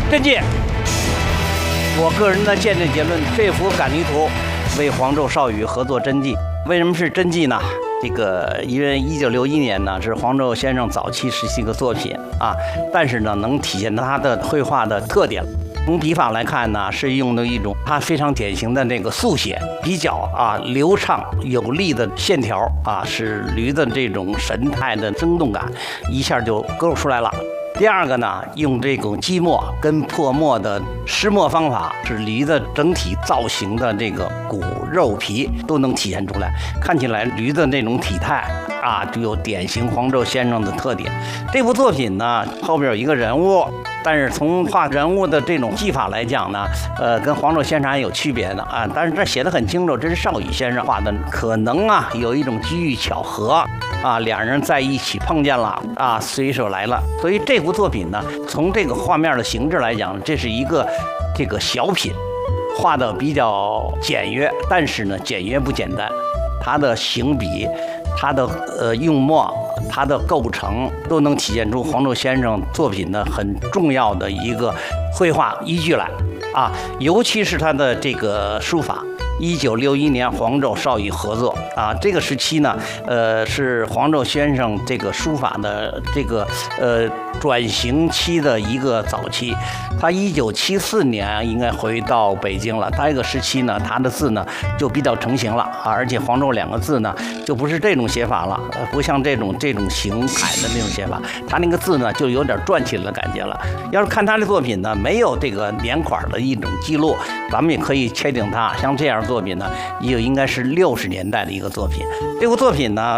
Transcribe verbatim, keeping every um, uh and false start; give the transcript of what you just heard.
真迹。我个人的鉴定结论，这幅赶泥图为黄胄少宇合作真迹。为什么是真迹呢？这个因为一九六一年呢是黄胄先生早期时期的作品啊，但是呢能体现他的绘画的特点。从笔法来看呢，是用的一种他非常典型的那个速写，比较啊流畅有力的线条啊，使驴的这种神态的生动感一下就勾出来了。第二个呢，用这种积墨跟破墨的施墨方法，使驴的整体造型的这个骨肉皮都能体现出来，看起来驴的那种体态啊，就有典型黄胄先生的特点。这部作品呢，后边有一个人物，但是从画人物的这种技法来讲呢，呃，跟黄胄先生还有区别的啊。但是这写得很清楚，这是少宇先生画的，可能啊有一种机遇巧合。啊，两人在一起碰见了啊，随手来了。所以这幅作品呢，从这个画面的形制来讲，这是一个这个小品，画的比较简约，但是呢，简约不简单。它的行笔，它的呃用墨，它的构成，都能体现出黄胄先生作品的很重要的一个绘画依据来啊，尤其是他的这个书法。一九六一年，黄胄少宇合作啊，这个时期呢，呃，是黄胄先生这个书法的这个呃转型期的一个早期。他一九七四年应该回到北京了，他这个时期呢，他的字呢就比较成型了啊，而且黄胄两个字呢就不是这种写法了，呃，不像这种这种行楷的那种写法，他那个字呢就有点转起来的感觉了。要是看他的作品呢，没有这个年款的一种记录，咱们也可以确定他像这样作品呢，也有应该是六十年代的一个作品。这部作品呢，